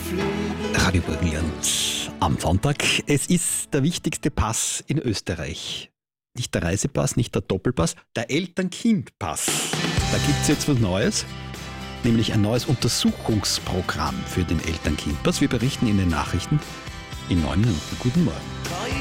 Radio Burgenland am Sonntag. Es ist der wichtigste Pass in Österreich. Nicht der Reisepass, nicht der Doppelpass, der Eltern-Kind-Pass. Da gibt es jetzt was Neues, nämlich ein neues Untersuchungsprogramm für den Eltern-Kind-Pass. Wir berichten in den Nachrichten in 9 Minuten. Guten Morgen.